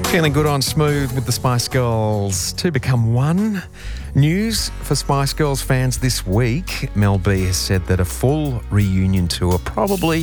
Feeling good on Smooth with the Spice Girls. To become one. News for Spice Girls fans this week. Mel B has said that a full reunion tour probably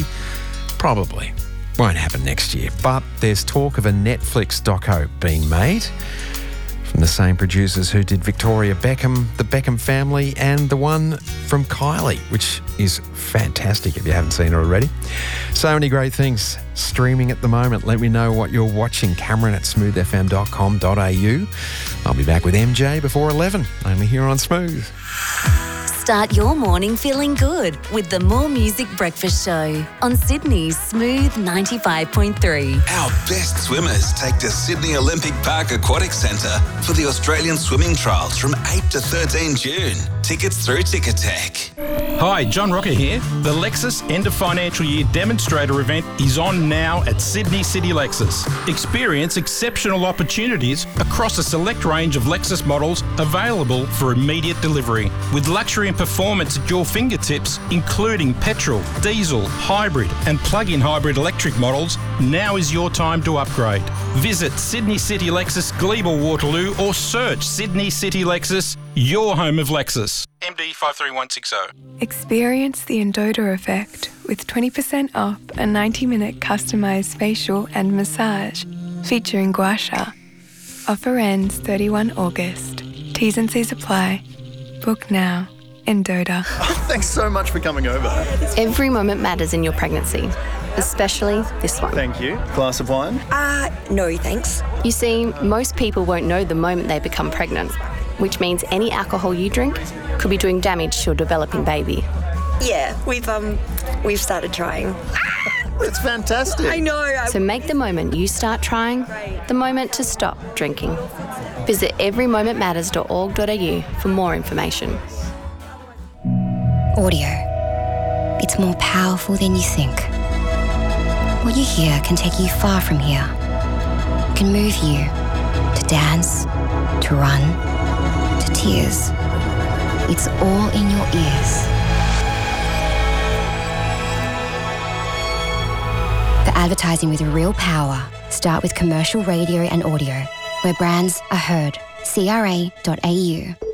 won't happen next year. But there's talk of a Netflix doco being made from the same producers who did Victoria Beckham, The Beckham Family, and the one from Kylie, which is fantastic if you haven't seen it already. So many great things streaming at the moment. Let me know what you're watching. Cameron at smoothfm.com.au. I'll be back with MJ before 11, only here on Smooth. Start your morning feeling good with the More Music Breakfast Show on Sydney's Smooth 95.3. Our best swimmers take to Sydney Olympic Park Aquatic Centre for the Australian Swimming Trials from 8 to 13 June. Tickets through Ticketek. Hi, John Rocker here. The Lexus End of Financial Year Demonstrator event is on now at Sydney City Lexus. Experience exceptional opportunities across a select range of Lexus models available for immediate delivery. With luxury and performance at your fingertips, including petrol, diesel, hybrid and plug-in hybrid electric models, now is your time to upgrade. Visit Sydney City Lexus, Glebe, Waterloo, or search Sydney City Lexus, your home of Lexus. MD 53160. Experience the Endota effect with 20% off a 90-minute customised facial and massage featuring Gua Sha. Offer ends 31 August. T's and C's apply. Book now. Endota. Thanks so much for coming over. Every moment matters in your pregnancy, especially this one. Thank you. Glass of wine? No, thanks. You see, most people won't know the moment they become pregnant, which means any alcohol you drink could be doing damage to your developing baby. Yeah, we've started trying. It's fantastic. I know. So make the moment you start trying the moment to stop drinking. Visit everymomentmatters.org.au for more information. Audio. It's more powerful than you think. What you hear can take you far from here. It can move you to dance, to run, to tears. It's all in your ears. For advertising with real power, start with commercial radio and audio, where brands are heard. CRA.au.